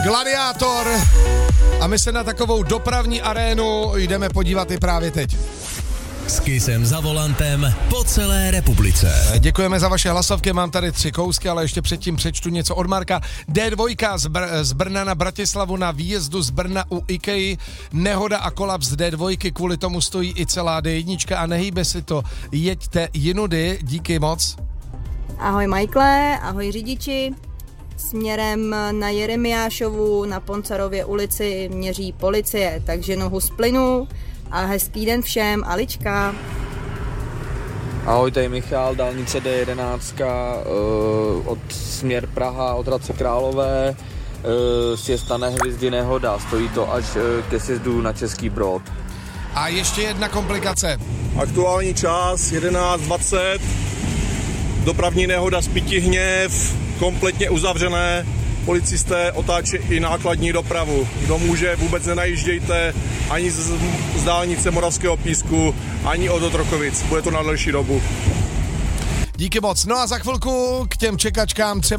Gladiátor. A my se na takovou dopravní arénu jdeme podívat i právě teď. S Kissem za volantem po celé republice. Děkujeme za vaše hlasovky, mám tady 3 kousky, ale ještě předtím přečtu něco od Marka. D2 z Brna na Bratislavu na výjezdu z Brna u IKEA. Nehoda a kolaps D2, kvůli tomu stojí i celá D1 a nehýbe si to. Jeďte jinudy, díky moc. Ahoj Michaele, ahoj řidiči. Směrem na Jeremiášovu na Poncarově ulici měří policie, takže nohu z plynu a hezký den všem, Alička. Ahoj, tady Michal, dálnice D11, od směr Praha, od Hradce Králové, sjezd na Nehvězdy, nehoda, stojí to až ke sjezdu na Český Brod. A ještě jedna komplikace. Aktuální čas 11:20, dopravní nehoda Spytihněv, kompletně uzavřené, policisté otáčí i nákladní dopravu. Kdo může, vůbec nenajíždějte ani z dálnice Moravského Písku, ani od Otrokovic. Bude to na delší dobu. Díky moc. No a za chvilku k těm čekačkám třeba